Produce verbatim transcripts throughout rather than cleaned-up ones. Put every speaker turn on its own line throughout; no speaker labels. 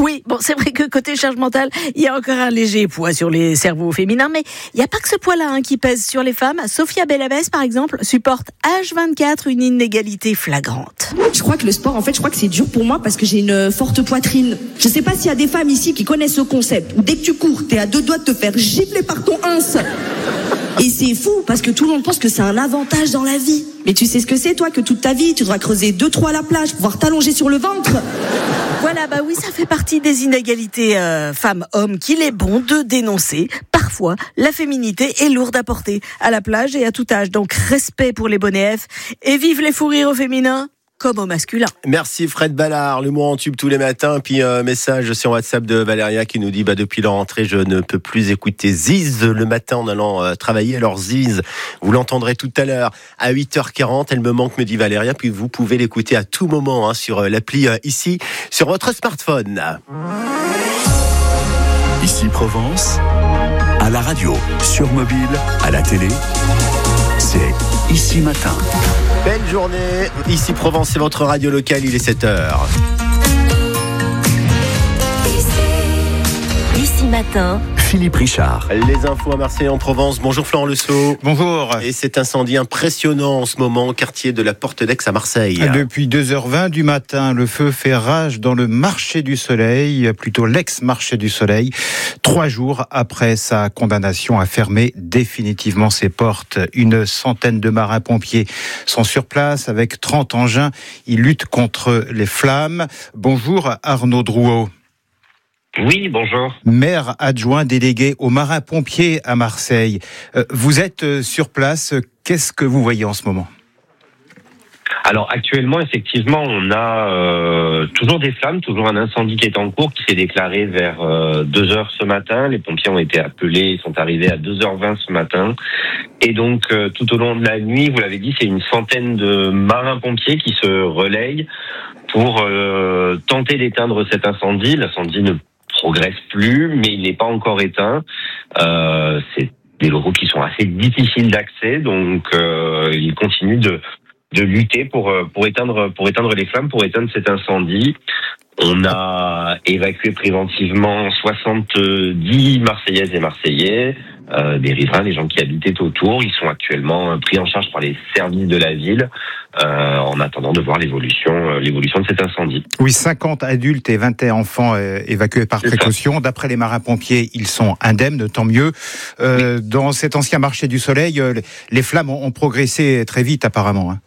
Oui, bon, c'est vrai que côté charge mentale, il y a encore un léger poids sur les cerveaux féminins, mais il n'y a pas que ce poids-là hein, qui pèse sur les femmes. Sophia Bellavès, par exemple, supporte H vingt-quatre une inégalité flagrante.
Je crois que le sport, en fait, je crois que c'est dur pour moi parce que j'ai une forte poitrine. Je sais pas s'il y a des femmes ici qui connaissent ce concept, où dès que tu cours, t'es à deux doigts de te faire gifler par ton ins. Et c'est fou, parce que tout le monde pense que c'est un avantage dans la vie. Mais tu sais ce que c'est, toi, que toute ta vie, tu devras creuser deux, trois à la plage, pouvoir t'allonger sur le ventre.
Voilà, bah oui, ça fait partie des inégalités euh, femmes-hommes qu'il est bon de dénoncer. Parfois, la féminité est lourde à porter, à la plage et à tout âge. Donc, respect pour les bonnets F et vive les fous rires au féminin comme au masculin.
Merci Fred Ballard, l'humour en tube tous les matins. Puis un euh, message sur WhatsApp de Valéria qui nous dit bah, depuis la rentrée, je ne peux plus écouter Ziz le matin en allant euh, travailler. Alors Ziz, vous l'entendrez tout à l'heure à huit heures quarante. Elle me manque, me dit Valéria. Puis vous pouvez l'écouter à tout moment hein, sur euh, l'appli euh, ici, sur votre smartphone.
Ici Provence, à la radio, sur mobile, à la télé, c'est Ici Matin.
Belle journée, ici Provence, c'est votre radio locale, il est sept heures.
Ici Matin,
Philippe Richard.
Les infos à Marseille en Provence. Bonjour Florent Le Sceau.
Bonjour.
Et cet incendie impressionnant en ce moment au quartier de la Porte d'Aix à Marseille.
Depuis deux heures vingt du matin, le feu fait rage dans le marché du Soleil, plutôt l'ex-marché du Soleil, trois jours après sa condamnation à fermer définitivement ses portes. Une centaine de marins-pompiers sont sur place avec trente engins. Ils luttent contre les flammes. Bonjour Arnaud Drouot.
Oui, bonjour.
Maire adjoint délégué aux marins-pompiers à Marseille. Euh, vous êtes sur place. Qu'est-ce que vous voyez en ce moment ?
Alors actuellement, effectivement, on a euh, toujours des flammes, toujours un incendie qui est en cours, qui s'est déclaré vers euh, deux heures ce matin. Les pompiers ont été appelés, ils sont arrivés à deux heures vingt ce matin. Et donc, euh, tout au long de la nuit, vous l'avez dit, c'est une centaine de marins-pompiers qui se relayent pour euh, tenter d'éteindre cet incendie. L'incendie ne progresse plus, mais il n'est pas encore éteint. Euh, c'est des locaux qui sont assez difficiles d'accès, donc euh, il continue de de lutter pour pour éteindre pour éteindre les flammes, pour éteindre cet incendie. On a évacué préventivement soixante-dix Marseillaises et Marseillais, euh, des riverains, les gens qui habitaient autour. Ils sont actuellement pris en charge par les services de la ville euh, en attendant de voir l'évolution euh, l'évolution de cet incendie.
Oui, cinquante adultes et vingt et un enfants euh, évacués par
C'est
précaution. Ça. D'après les marins-pompiers, ils sont indemnes, tant mieux. Euh, oui. Dans cet ancien marché du Soleil, euh, les flammes ont, ont progressé très vite apparemment. Hein.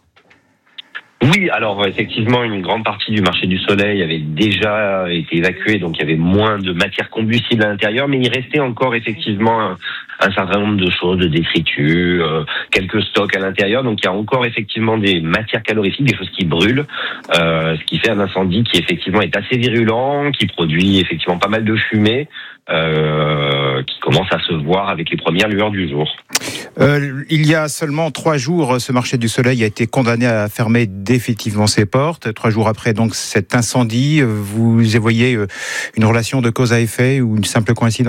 Oui, alors effectivement, une grande partie du marché du Soleil avait déjà été évacuée, donc il y avait moins de matière combustible à l'intérieur, mais il restait encore effectivement un, un certain nombre de choses, de détritus, euh, quelques stocks à l'intérieur, donc il y a encore effectivement des matières calorifiques, des choses qui brûlent, euh, ce qui fait un incendie qui effectivement est assez virulent, qui produit effectivement pas mal de fumée, euh, qui commence à se voir avec les premières lueurs du jour.
Euh, il y a seulement trois jours, ce marché du Soleil a été condamné à fermer définitivement ses portes. Trois jours après donc cet incendie, vous y voyez une relation de cause à effet ou une simple coïncidence ?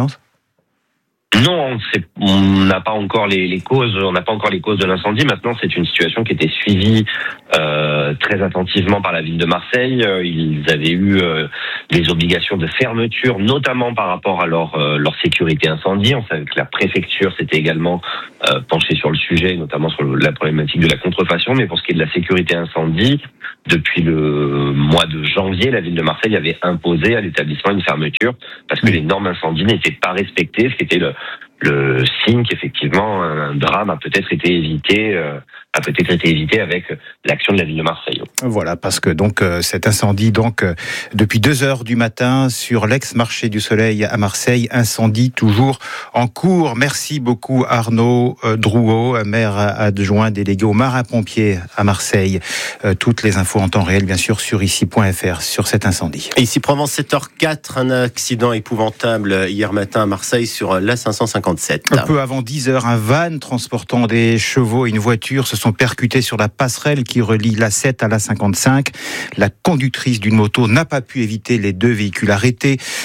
Non, c'est, on n'a pas encore les, les causes, on n'a pas encore les causes de l'incendie. Maintenant, c'est une situation qui était suivie euh, très attentivement par la ville de Marseille. Ils avaient eu euh, des obligations de fermeture, notamment par rapport à leur euh, leur sécurité incendie. On savait que la préfecture s'était également euh, penchée sur le sujet, notamment sur le, la problématique de la contrefaçon. Mais pour ce qui est de la sécurité incendie, depuis le mois de janvier, la ville de Marseille avait imposé à l'établissement une fermeture parce que les normes incendie n'étaient pas respectées, ce qui était le le signe qu'effectivement un drame a peut-être été évité, euh, a peut-être été évité avec l'action de la ville de Marseille.
Voilà, parce que donc euh, cet incendie donc euh, depuis deux heures du matin sur l'ex-marché du Soleil à Marseille, incendie toujours en cours. Merci beaucoup Arnaud euh, Drouot, maire adjoint délégué aux marins-pompiers à Marseille. Euh, toutes les infos en temps réel bien sûr sur ici point f r sur cet incendie.
Et ici Provence sept heures quatre, un accident épouvantable hier matin à Marseille sur l'A cinq cent cinquante-sept.
Un peu avant dix heures, un van transportant des chevaux et une voiture se sont percutés sur la passerelle qui relie l'A sept à l'A cinquante-cinq. La conductrice d'une moto n'a pas pu éviter les deux véhicules arrêtés.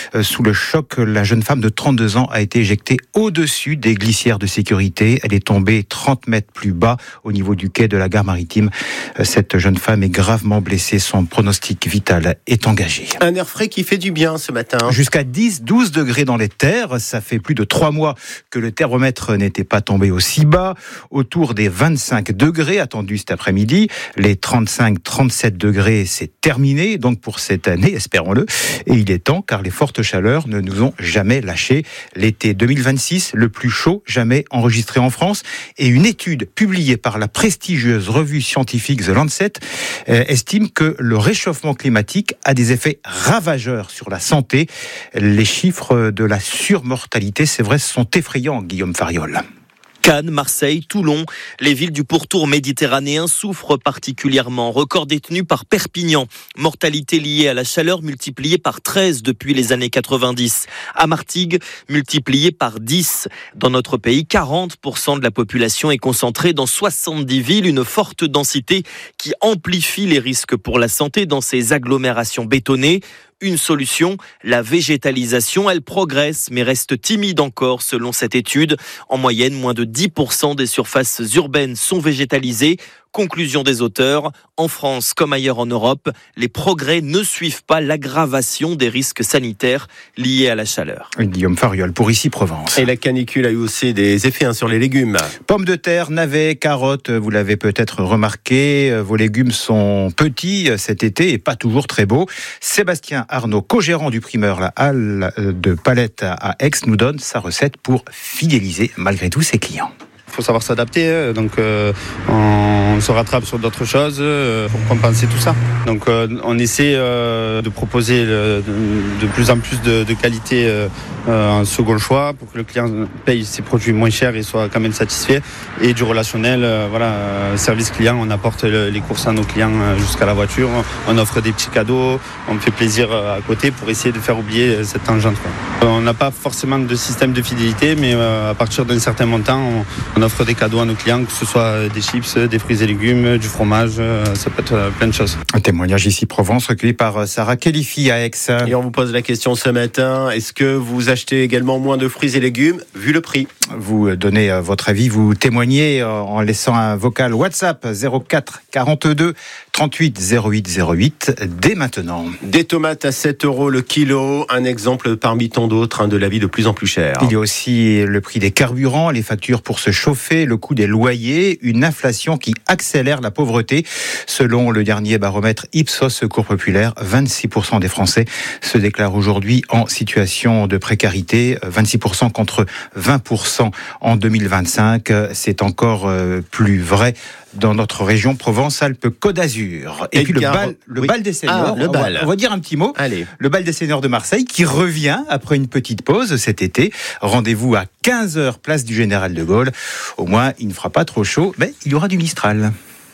Sous le choc, la jeune femme de trente-deux ans a été éjectée au-dessus des glissières de sécurité. Elle est tombée trente mètres plus bas au niveau du quai de la gare maritime. Cette jeune femme est gravement blessée. Son pronostic vital est engagé.
Un air frais qui fait du bien ce matin.
Jusqu'à dix à douze degrés dans les terres. Ça fait plus de trois mois que le thermomètre n'était pas tombé aussi bas. Autour des vingt-cinq degrés attendus cet après-midi. Les trente-cinq à trente-sept degrés, c'est terminé. Donc pour cette année, espérons-le. Et il est temps car les fortes chaleurs ne nous ont jamais lâchés. L'été deux mille vingt-six, le plus chaud jamais enregistré en France. Et une étude publiée par la prestigieuse revue scientifique The Lancet euh, estime que le réchauffement climatique a des effets ravageurs sur la santé. Les chiffres de la surmortalité, c'est vrai, sont effrayants, Guillaume Fariol.
Cannes, Marseille, Toulon, les villes du pourtour méditerranéen souffrent particulièrement. Record détenu par Perpignan. Mortalité liée à la chaleur multipliée par treize depuis les années quatre-vingt-dix. À Martigues, multipliée par dix. Dans notre pays, quarante pour cent de la population est concentrée dans soixante-dix villes. Une forte densité qui amplifie les risques pour la santé dans ces agglomérations bétonnées. Une solution, la végétalisation. Elle progresse, mais reste timide encore, selon cette étude. En moyenne, moins de dix pour cent des surfaces urbaines sont végétalisées. Conclusion des auteurs, en France comme ailleurs en Europe, les progrès ne suivent pas l'aggravation des risques sanitaires liés à la chaleur.
Guillaume Fariol pour Ici Provence.
Et la canicule a eu aussi des effets hein, sur les légumes.
Pommes de terre, navets, carottes, vous l'avez peut-être remarqué, vos légumes sont petits cet été et pas toujours très beaux. Sébastien Arnaud, co-gérant du primeur La Halle de Palette à Aix, nous donne sa recette pour fidéliser malgré tout ses clients.
Il faut savoir s'adapter, donc euh, on se rattrape sur d'autres choses euh, pour compenser tout ça. Donc euh, on essaie euh, de proposer le, de, de plus en plus de, de qualité euh, en second choix pour que le client paye ses produits moins chers et soit quand même satisfait. Et du relationnel, euh, voilà, euh, service client, on apporte le, les courses à nos clients jusqu'à la voiture, on offre des petits cadeaux, on fait plaisir à côté pour essayer de faire oublier cette tangente, quoi. On n'a pas forcément de système de fidélité, mais euh, à partir d'un certain montant, on, on offre des cadeaux à nos clients, que ce soit des chips, des fruits et légumes, du fromage, ça peut être plein de choses.
Un témoignage Ici Provence recueilli par Sarah Kélifi à Aix.
Et on vous pose la question ce matin, est-ce que vous achetez également moins de fruits et légumes vu le prix ?
Vous donnez votre avis, vous témoignez en laissant un vocal WhatsApp zéro quatre quarante-deux trente-huit zéro huit zéro huit dès maintenant.
Des tomates à sept euros le kilo, un exemple parmi tant d'autres hein, de la vie de plus en plus chère.
Il y a aussi le prix des carburants, les factures pour se chauffer, le coût des loyers, une inflation qui accélère la pauvreté. Selon le dernier baromètre Ipsos Secours Populaire, vingt-six pour cent des Français se déclarent aujourd'hui en situation de précarité, vingt-six pour cent contre vingt pour cent en deux mille vingt-cinq. C'est encore plus vrai dans notre région Provence-Alpes-Côte d'Azur. Et, et puis le bal, le oui. bal des seniors,
ah, le bal.
On, va, on va dire un petit mot.
Allez.
Le bal des seniors de Marseille qui revient après une petite pause cet été. Rendez-vous à quinze heures, place du Général de Gaulle. Au moins, il ne fera pas trop chaud, mais il y aura du Mistral.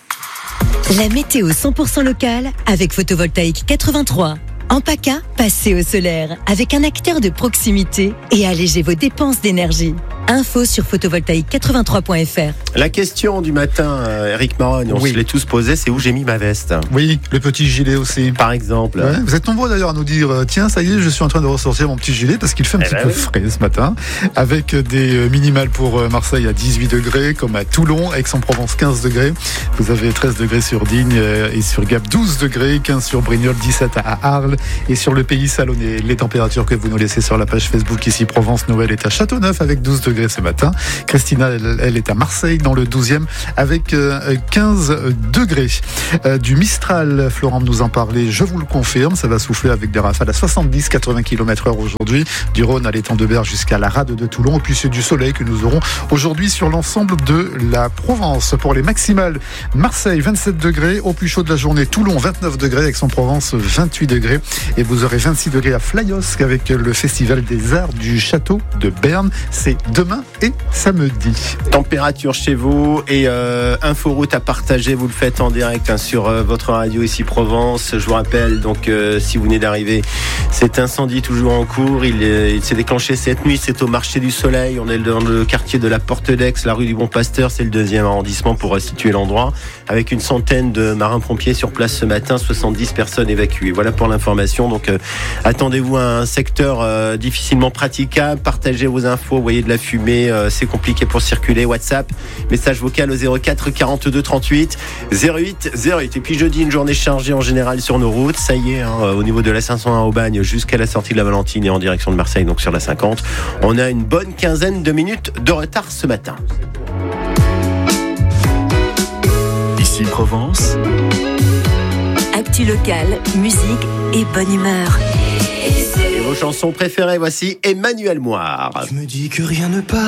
La météo cent pour cent locale avec Photovoltaïque quatre-vingt-trois. En PACA, passez au solaire avec un acteur de proximité et allégez vos dépenses d'énergie. Info sur photovoltaïque quatre-vingt-trois point f r.
La question du matin, Eric Maronne, on oui. se l'est tous posé, c'est où j'ai mis ma veste.
Oui, le petit gilet aussi.
Par exemple.
Ouais, vous êtes nombreux d'ailleurs à nous dire, tiens, ça y est, je suis en train de ressortir mon petit gilet parce qu'il fait un eh petit ben peu oui. frais ce matin. Avec des minimales pour Marseille à dix-huit degrés, comme à Toulon, Aix-en-Provence quinze degrés. Vous avez treize degrés sur Digne et sur Gap douze degrés, quinze sur Brignoles, dix-sept à Arles. Et sur le pays salonnais, les températures que vous nous laissez sur la page Facebook Ici Provence, Noël est à Châteauneuf avec douze degrés ce matin. Christina, elle, elle est à Marseille dans le douzième avec quinze degrés. Euh, du Mistral, Florent nous en parlait, je vous le confirme, ça va souffler avec des rafales à soixante-dix à quatre-vingts kilomètres heure aujourd'hui, du Rhône à l'étang de Berre jusqu'à la rade de Toulon. Et puis c'est du soleil que nous aurons aujourd'hui sur l'ensemble de la Provence. Pour les maximales, Marseille vingt-sept degrés, au plus chaud de la journée, Toulon vingt-neuf degrés, Aix-en-Provence vingt-huit degrés. Et vous aurez vingt-six degrés à Flyosque avec le Festival des Arts du Château de Berne. C'est demain et samedi.
Température chez vous et euh, inforoute à partager, vous le faites en direct hein, sur euh, votre radio Ici Provence. Je vous rappelle donc euh, si vous venez d'arriver, cet incendie toujours en cours, il, est, il s'est déclenché cette nuit, c'est au marché du Soleil, on est dans le quartier de la Porte d'Aix, la rue du Bon Pasteur, c'est le deuxième arrondissement pour situer l'endroit. avec une centaine de marins-pompiers sur place ce matin, soixante-dix personnes évacuées. Voilà pour l'information. Donc, euh, attendez-vous à un secteur euh, difficilement praticable. Partagez vos infos. Vous voyez de la fumée, euh, c'est compliqué pour circuler. WhatsApp, message vocal au zéro quatre quarante-deux trente-huit zéro huit zéro huit. Et puis jeudi, une journée chargée en général sur nos routes. Ça y est, hein, au niveau de la cinq cent un au Bagne jusqu'à la sortie de la Valentine et en direction de Marseille, donc sur la cinquante. On a une bonne quinzaine de minutes de retard ce matin.
Ici Provence.
Actu locale, musique et bonne humeur.
Et vos chansons préférées, voici Emmanuel Moire.
Je me dis que rien ne part.